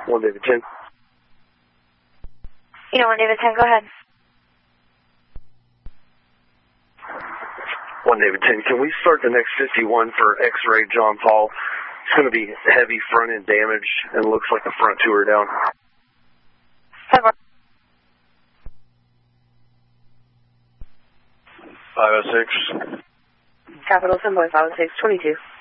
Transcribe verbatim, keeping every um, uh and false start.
one David ten. You know, one David ten, go ahead. one David ten, can we start the next fifty-one for X-ray John Paul? It's going to be heavy front end damage and looks like the front two are down. five oh six. Capital ten point five oh six, twenty-two.